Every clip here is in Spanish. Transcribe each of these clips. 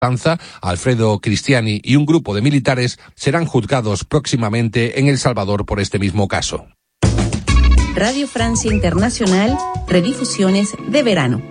Alfredo Cristiani y un grupo de militares serán juzgados próximamente en El Salvador por este mismo caso. Radio Francia Internacional, redifusiones de verano.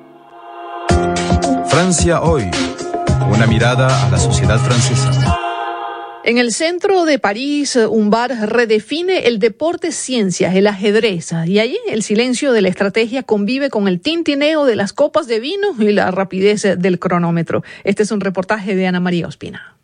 Francia hoy, una mirada a la sociedad francesa. En el centro de París, un bar redefine el deporte ciencias, el ajedrez. Y allí el silencio de la estrategia convive con el tintineo de las copas de vino y la rapidez del cronómetro. Este es un reportaje de Ana María Ospina.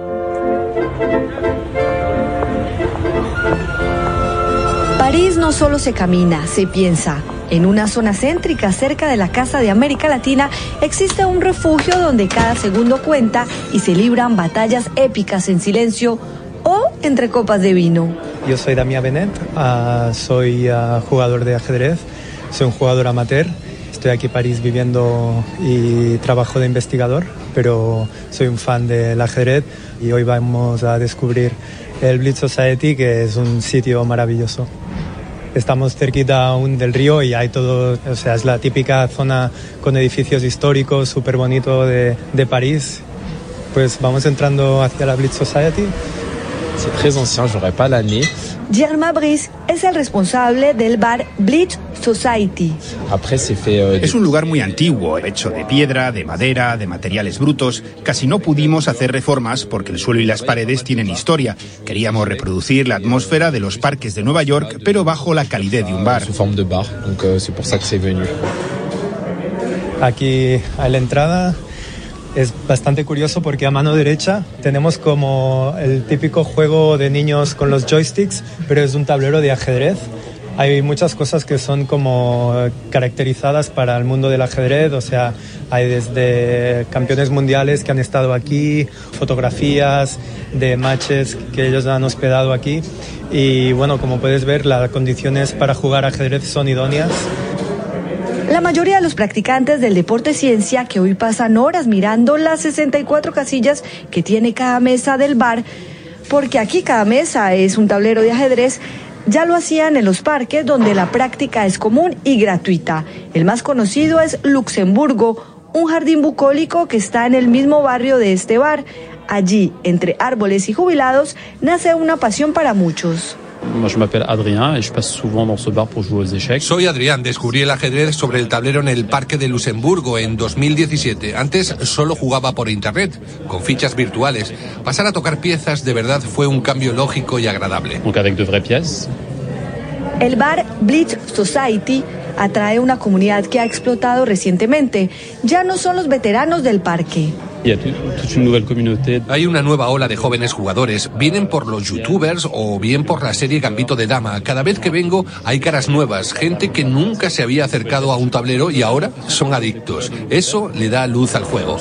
París no solo se camina, se piensa. En una zona céntrica cerca de la Casa de América Latina existe un refugio donde cada segundo cuenta y se libran batallas épicas en silencio o entre copas de vino. Yo soy Damien Benet, soy jugador de ajedrez, soy un jugador amateur. Estoy aquí en París viviendo y trabajo de investigador, pero soy un fan del ajedrez y hoy vamos a descubrir el Blitz Society, que es un sitio maravilloso. Estamos cerquita aún del río y hay todo, o sea, es la típica zona con edificios históricos, súper bonito de París. Pues vamos entrando hacia la Blitz Society. C'est très ancien, j'aurais pas l'année. Germain Brice es el responsable del bar Blitz Society. Es un lugar muy antiguo, hecho de piedra, de madera, de materiales brutos. Casi no pudimos hacer reformas porque el suelo y las paredes tienen historia. Queríamos reproducir la atmósfera de los parques de Nueva York, pero bajo la calidez de un bar. Aquí a la entrada es bastante curioso porque a mano derecha tenemos como el típico juego de niños con los joysticks, pero es un tablero de ajedrez. Hay muchas cosas que son como caracterizadas para el mundo del ajedrez, o sea, hay desde campeones mundiales que han estado aquí, fotografías de matches que ellos han hospedado aquí y bueno, como puedes ver, las condiciones para jugar ajedrez son idóneas. La mayoría de los practicantes del deporte ciencia que hoy pasan horas mirando las 64 casillas que tiene cada mesa del bar, porque aquí cada mesa es un tablero de ajedrez, ya lo hacían en los parques donde la práctica es común y gratuita. El más conocido es Luxemburgo, un jardín bucólico que está en el mismo barrio de este bar. Allí, entre árboles y jubilados, nace una pasión para muchos. Soy Adrián, descubrí el ajedrez sobre el tablero en el Parque de Luxemburgo en 2017. Antes solo jugaba por internet, con fichas virtuales. Pasar a tocar piezas de verdad fue un cambio lógico y agradable. El bar Blitz Society atrae una comunidad que ha explotado recientemente. Ya no son los veteranos del parque. Hay una nueva ola de jóvenes jugadores. Vienen por los youtubers o bien por la serie Gambito de Dama. Cada vez que vengo hay caras nuevas, gente que nunca se había acercado a un tablero y ahora son adictos. Eso le da luz al juego.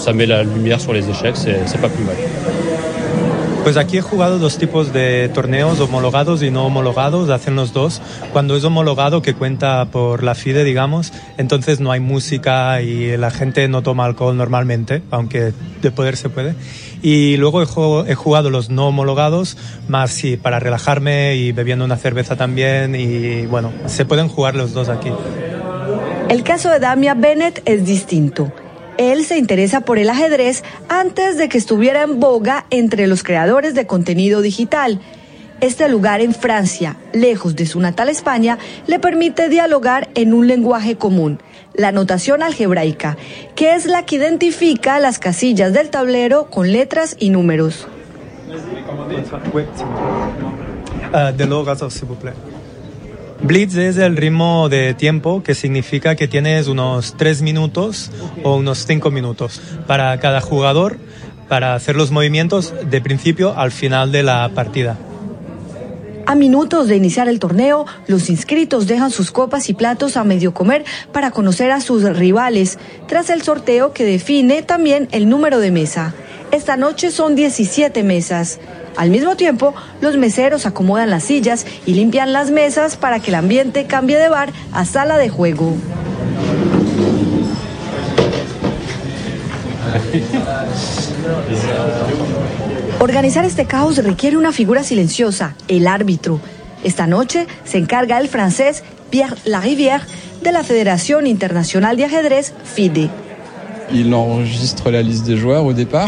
Pues aquí he jugado dos tipos de torneos, homologados y no homologados, hacen los dos. Cuando es homologado, que cuenta por la FIDE, digamos, entonces no hay música y la gente no toma alcohol normalmente, aunque de poder se puede. Y luego he jugado los no homologados, más sí, para relajarme y bebiendo una cerveza también, y bueno, se pueden jugar los dos aquí. El caso de Damien Benet es distinto. Él se interesa por el ajedrez antes de que estuviera en boga entre los creadores de contenido digital. Este lugar en Francia, lejos de su natal España, le permite dialogar en un lenguaje común, la notación algebraica, que es la que identifica las casillas del tablero con letras y números. Blitz es el ritmo de tiempo, que significa que tienes unos 3 minutos o unos 5 minutos para cada jugador para hacer los movimientos de principio al final de la partida. A minutos de iniciar el torneo, los inscritos dejan sus copas y platos a medio comer para conocer a sus rivales, tras el sorteo que define también el número de mesa. Esta noche son 17 mesas. Al mismo tiempo, los meseros acomodan las sillas y limpian las mesas para que el ambiente cambie de bar a sala de juego. Organizar este caos requiere una figura silenciosa, el árbitro. Esta noche se encarga el francés Pierre Larivière de la Federación Internacional de Ajedrez, FIDE. il enregistre la liste des joueurs au départ.